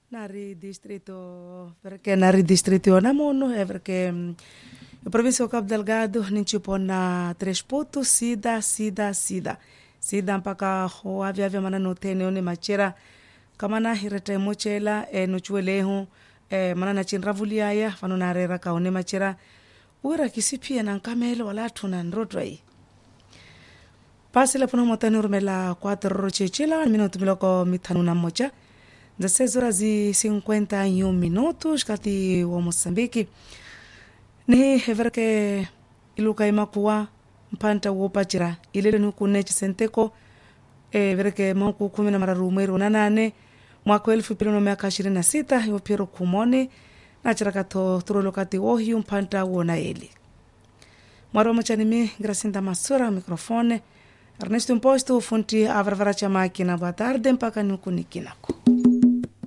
nari distrito perché nari distrito namono é porque a província do Cabo Delgado ninchipo na 3 pontos sida mpaka ho avya mana no tene one machera kamana hirete mochela no chuelehu mana na chinravulia ya fano na rera ka one machera ura kisipia na kamelo wala tuna ndrotwai pasila pono motani urmela 4 chechela minuto miloko mitano na mocha 16:51 minutos kati wa Moçambique ni heverke iluka imakuwa mpanta wopachira ilele nukune chisenteko verke manku 18 mwaka 2026 yopiro kumone na chirakato turolokati wohi mpanta wona eli mwaro machanimi Gracinda Masura microfone Ernesto Imposto fonti avravara cha máquina boa tarde mpaka nukunikinako